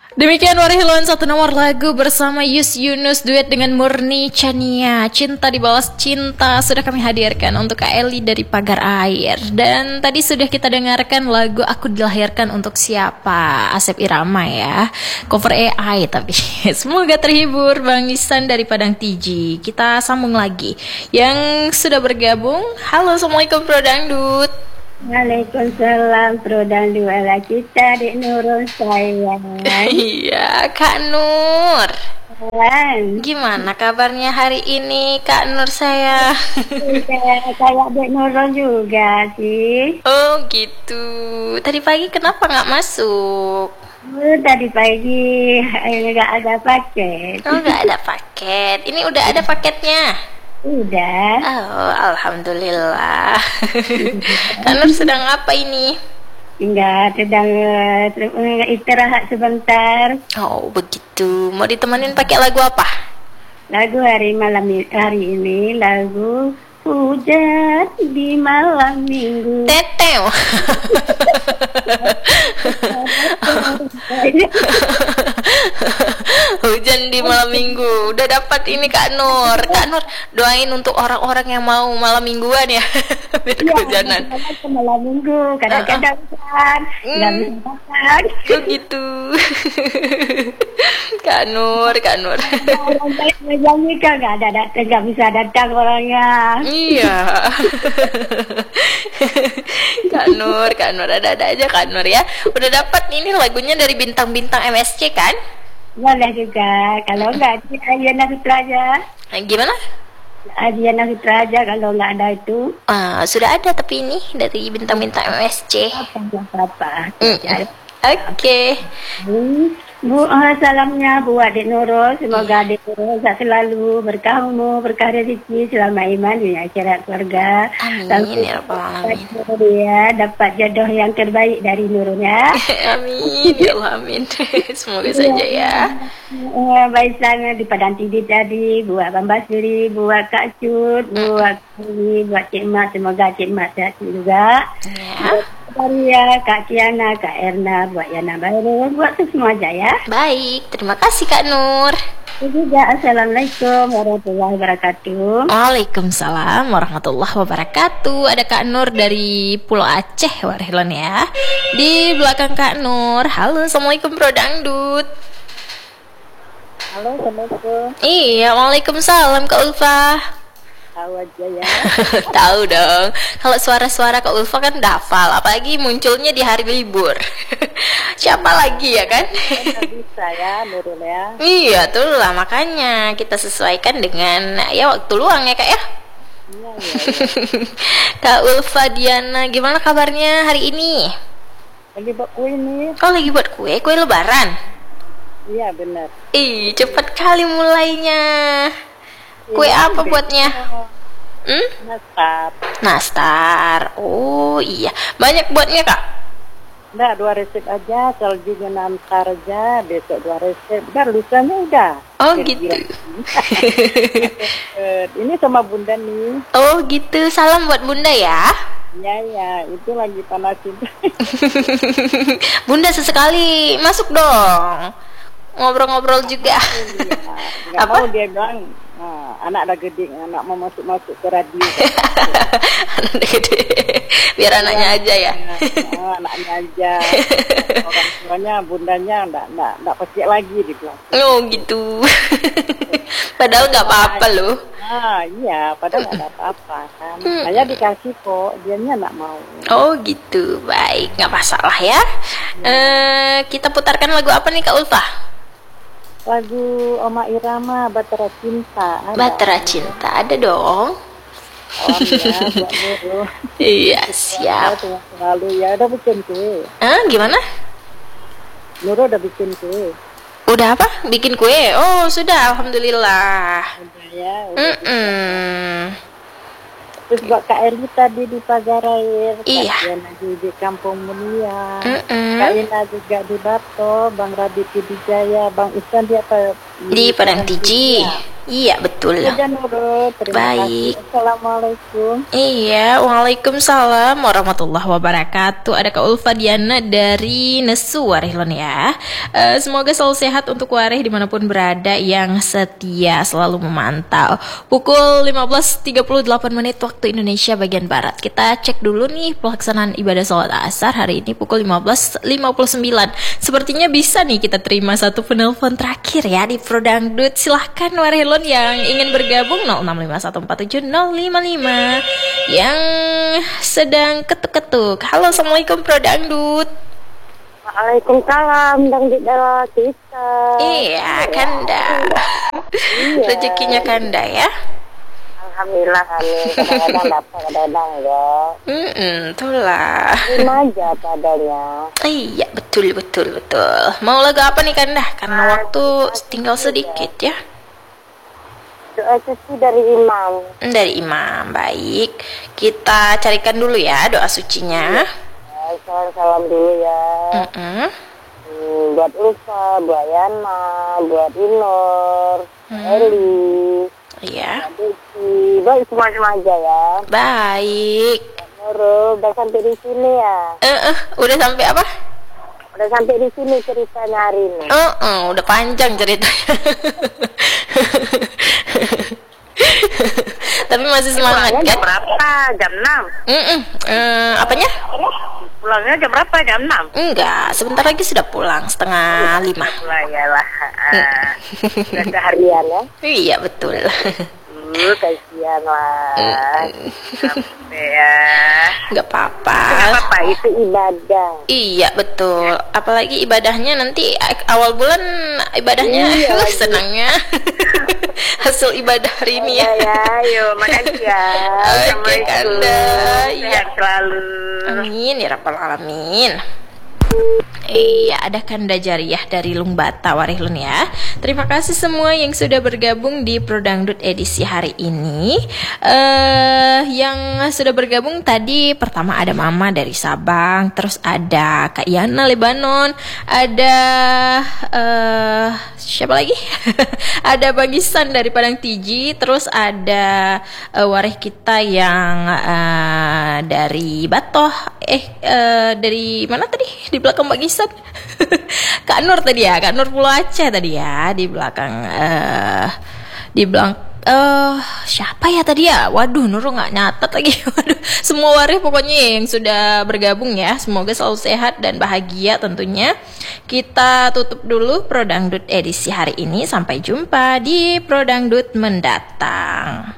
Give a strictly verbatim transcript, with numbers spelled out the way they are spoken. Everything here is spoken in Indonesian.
Demikian Warhiluan satu nomor lagu bersama Yus Yunus duet dengan Murni Chania. Cinta di Balas Cinta sudah kami hadirkan untuk Kak Eli dari Pagar Air. Dan tadi sudah kita dengarkan lagu Aku Dilahirkan Untuk Siapa, Asep Irama ya. Cover A I tapi. Semoga terhibur Bang Nisan dari Padang Tiji. Kita sambung lagi. Yang sudah bergabung, halo assalamualaikum Bro Dangdut. Waalaikumsalam, Prodan dua kita di Nurul sayang. Iya, Kak Nur. Wan. Gimana kabarnya hari ini, Kak Nur saya? Kayak kayak di Nurul juga sih. Oh gitu. Tadi pagi kenapa nggak masuk? Oh, tadi pagi nggak ada paket. Oh nggak ada paket. Ini udah ada paketnya. Udah. Oh, alhamdulillah. Kak Nur sedang apa ini? Enggak, sedang uh, istirahat sebentar. Oh, begitu. Mau ditemanin pakai lagu apa? Lagu hari malam hari ini lagu Hujan di Malam Minggu. Tetew. Hujan di malam minggu. Udah dapat ini Kak Nur. Kak Nur doain untuk orang-orang yang mau malam mingguan ya. Biar ya, kehujanan. Malam minggu kadang-kadang kan nggak bisa makan. Oh gitu. Kak Nur, Kak Nur. Orang baik menyanyi kan nggak ada datang, nggak bisa datang orangnya. Iya. Kak Nur, Kak Nur ada-ada aja Kak Nur ya. Udah dapat ini lagunya dari bintang-bintang M S C kan? Boleh juga. Kalau nggak Adiana Fitra aja. Nah, gimana? Adiana Fitra aja kalau nggak ada itu. Ah, sudah ada tapi ini dari bintang-bintang M S C. Apa-apa. Mm. Oke. Okay. Bu, uh, salamnya buat Adik Nurul. Semoga Adik Nurul selalu berkah umur, berkah rezeki, selama iman dunia akhirat keluarga. Amin ya rabbal alamin. Dia dapat jodoh yang terbaik dari Nurul ya. Amin ya Allah, amin. Semoga saja ya. Uh, baik sana di Padang Tidi tadi, buat Bambasuri, buat Kak Cut, buat Kuli, buat Cik Mat. Semoga Cik Mat sehat juga. Ya. Maria, Kak Kiana, Kak Erna, buat Yana Baru, buat itu semua aja ya. Baik, terima kasih Kak Nur. Juga Assalamualaikum warahmatullahi wabarakatuh. Waalaikumsalam warahmatullahi wabarakatuh. Ada Kak Nur dari Pulau Aceh, Warhilan ya. Di belakang Kak Nur. Halo, assalamualaikum Bro Dangdut. Halo, Assalamualaikum. Iya, waalaikumsalam Kak Ulfa. Tahu aja ya. Tahu dong. Kalau suara-suara Kak Ulfa kan udah hafal, apalagi munculnya di hari libur. Siapa lagi ya kan? Nggak bisa ya, Nurul ya. Iya, tuh lah makanya kita sesuaikan dengan ya waktu luang ya Kak ya. Iya, iya. Kak Ulfa Diana, gimana kabarnya hari ini? Lagi buat kue nih. Oh, lagi buat kue, kue lebaran. Iya, benar. Ih, cepat kali mulainya. Kue Iya, apa benar. buatnya? Hmm? Nastar. Nastar. Oh iya, banyak buatnya Kak. Enggak, dua resep aja, saljunya nastar aja, besok dua resep. Udah, lusanya udah. Oh gitu. Ini sama Bunda nih. Oh gitu, salam buat Bunda ya. Ya, ya, itu lagi panasin. Bunda sesekali masuk dong. Ngobrol-ngobrol juga. Nggak Apa? mau dia bilang, nah, anak udah gede, anak mau masuk-masuk ke radio. Anak gede. Biar anaknya aja ya. Nah, anaknya aja. Orang tuanya, bundanya enggak enggak enggak pakai lagi dibilang. Oh gitu. Padahal nggak apa-apa loh. Ah, iya, padahal nggak ada apa-apa kan. Saya dikasih kok, dianya nggak mau. Oh gitu, baik, nggak masalah ya. Eh, kita putarkan lagu apa nih Kak Ulfa? Lagu Oma Irama, Batara Cinta. Ada. Batara Cinta, ada dong. Oh iya, buat Nurul. Iya, siap. Lalu ya udah bikin kue. Ah, gimana? Nurul udah bikin kue. Udah apa? Bikin kue? Oh, sudah, alhamdulillah. Udah ya. Udah. Mm-mm. Terus buat Kak Eri tadi di Pagar Air, Iya. Kak Diana di, di Kampung Mulia, Mm-mm. Kak Ina juga di Bato, Bang Radit di Jaya, Bang Isan di apa? Di Padang Tiji. Iya, betul. betul. Udah Nurul, terima Baik. kasih. Assalamualaikum. Iya, waalaikumsalam warahmatullahi wabarakatuh. Ada Kak Ulfa Diana dari Nesu Warehlon ya. Eh, semoga selalu sehat untuk Wareh dimanapun berada, yang setia selalu memantau. Pukul lima belas tiga puluh delapan menit waktu Indonesia bagian Barat. Kita cek dulu nih pelaksanaan ibadah sholat asar hari ini pukul lima belas lima puluh sembilan. Sepertinya bisa nih kita terima satu penelpon terakhir ya di Prodangdut. Silahkan Warehlon yang ingin bergabung nol enam lima satu empat tujuh nol lima lima yang sedang ketuk-ketuk. Halo, assalamualaikum Prodangdut. Waalaikumsalam, Dangdut Dala kita. Iya, Kanda. Iya. Rezekinya Kanda ya. Alhamdulillah, amin. Kadang-kadang dapat, kadang-kadang enggak. Hmm, itulah. Terima aja padanya. Iya, betul betul betul. Mau lagu apa nih Kanda? Karena waktu tinggal sedikit ya. Doa suci dari imam. Dari imam, baik. Kita carikan dulu ya doa sucinya. Ya, salam-salam dulu ya. Mm-mm. Hmm, buat Ulfa, buat Yana, buat Inor, Hmm. Eli, Iya, buat Desi, buat semua-semua aja ya. baik. Nurul, udah sampai di sini ya. Eh, eh, udah sampai apa? Udah sampai di sini ceritanya hari ini. Oh, oh, udah panjang ceritanya. Tapi masih semangat Pulangnya kan? jam berapa? Jam enam. Mm-mm. Eh, apanya? Pulangnya jam berapa? Jam enam. Enggak, sebentar lagi sudah pulang, setengah lima. Pulang ya lah. Ah, udah seharian ya. Iya betul. Uh, kasihan lah. Sampai ya. Nggak apa-apa. Apa itu ibadah? Iya betul. Apalagi ibadahnya nanti awal bulan ibadahnya Iya, lagi. senangnya hasil ibadah hari ini Ya, ya. ya, yuk, makasih ya. Oke, Kanda. Iya. Sehat selalu. Amin ya rabbal alamin. Iya, ada Kanda Jariah dari Lungbata Warehlon ya. Terima kasih semua yang sudah bergabung di Prodangdut edisi hari ini. Eh, yang sudah bergabung tadi pertama ada Mama dari Sabang, terus ada Kak Yana Lebanon, ada eh siapa lagi? Ada Bang Isan dari Padang Tiji, terus ada eh, Wareh kita yang eh, dari Batoh. Eh, eh dari mana tadi? Di belakang Bang Isan. Kak Nur tadi ya, Kak Nur Pulau Aceh tadi ya, di belakang eh di belakang eh siapa ya tadi ya? Waduh, Nurul nggak nyatet lagi. Waduh, semua waris pokoknya yang sudah bergabung ya. Semoga selalu sehat dan bahagia tentunya. Kita tutup dulu Prodangdut edisi hari ini. Sampai jumpa di Prodangdut mendatang.